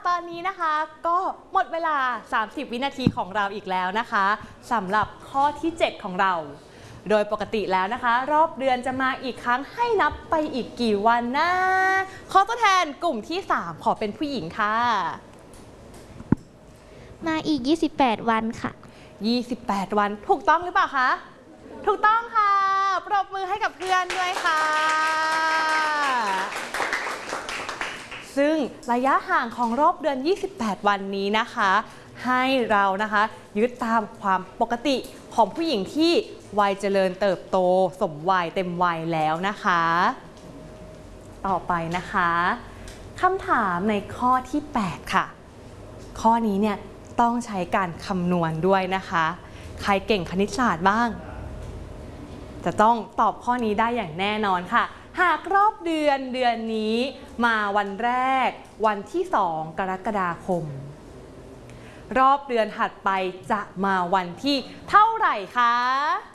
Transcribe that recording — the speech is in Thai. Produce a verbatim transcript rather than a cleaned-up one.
ตอนนี้นะคะก็หมดเวลาสามสิบวินาทีของเราอีกแล้วนะคะสำหรับข้อที่เจ็ดของเราโดยปกติแล้วนะคะรอบเดือนจะมาอีกครั้งให้นับไปอีกกี่วันนะข้อตัวแทนกลุ่มที่สามขอเป็นผู้หญิงค่ะมาอีกยี่สิบแปดวันค่ะยี่สิบแปดวันถูกต้องหรือเปล่าคะถูกต้องค่ะปรบมือให้กับเพื่อนด้วยค่ะซึ่งระยะห่างของรอบเดือนยี่สิบแปดวันนี้นะคะให้เรานะคะยึดตามความปกติของผู้หญิงที่วัยเจริญเติบโตสมวัยเต็มวัยแล้วนะคะต่อไปนะคะคำถามในข้อที่แปดค่ะข้อนี้เนี่ยต้องใช้การคำนวณด้วยนะคะใครเก่งคณิตศาสตร์บ้างจะต้องตอบข้อนี้ได้อย่างแน่นอนค่ะหากรอบเดือนเดือนนี้มาวันแรกวันที่สองกรกฎาคมรอบเดือนถัดไปจะมาวันที่เท่าไหร่คะ